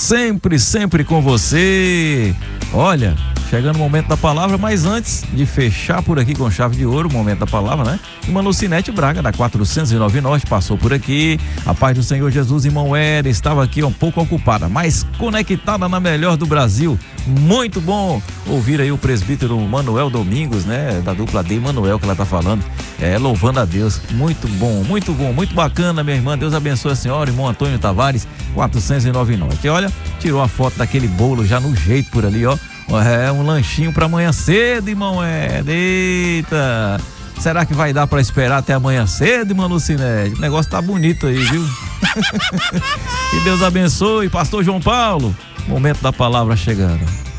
sempre com você. Olha, chegando o momento da palavra, mas antes de fechar por aqui com chave de ouro, o momento da palavra, né? Irmã Lucinete Braga, da 409 Norte, passou por aqui. A paz do Senhor Jesus, irmão Era, estava aqui um pouco ocupada, mas conectada na melhor do Brasil. Muito bom ouvir aí o presbítero Manuel Domingos, né? Da dupla D Manuel, que ela tá falando. Louvando a Deus. Muito bom, muito bacana, minha irmã. Deus abençoe a senhora, irmão Antônio Tavares, 409 Norte. E olha, tirou a foto daquele bolo já no jeito por ali, ó. Um lanchinho pra amanhã cedo, irmão Eita! Será que vai dar pra esperar até amanhã cedo, irmã Lucinete? O negócio tá bonito aí, viu? Que Deus abençoe. Pastor João Paulo, momento da palavra chegando.